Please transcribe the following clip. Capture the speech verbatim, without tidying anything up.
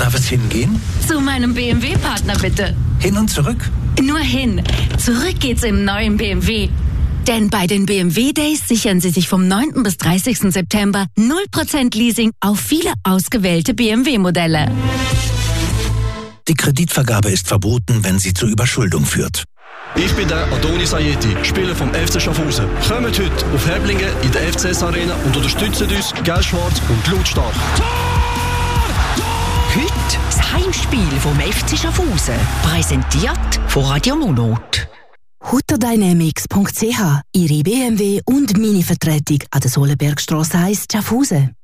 Darf es hingehen? Zu meinem B M W-Partner bitte. Hin und zurück? Nur hin. Zurück geht's im neuen B M W. Denn bei den B M W Days sichern Sie sich vom neunten bis dreißigsten September null Prozent Leasing auf viele ausgewählte B M W-Modelle. Die Kreditvergabe ist verboten, wenn sie zu Überschuldung führt. Ich bin der Adonis Ayeti, Spieler vom F C Schaffhausen. Kommt heute auf Herblingen in der F C S Arena und unterstützt uns gelb-schwarz und lautstark. Heute das Heimspiel vom F C Schaffhausen. Präsentiert von Radio Monot. Hutterdynamics punkt c h. Ihre B M W- und Mini-Vertretung an der Sohlenbergstrasse eins Schaffhausen.